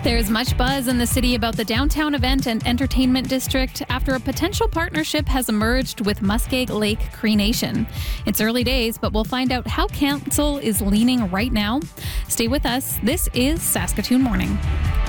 There's much buzz in the city about the downtown event and entertainment district after a potential partnership has emerged with Muskeg Lake Cree Nation. It's early days, but we'll find out how council is leaning right now. Stay with us. This is Saskatoon Morning.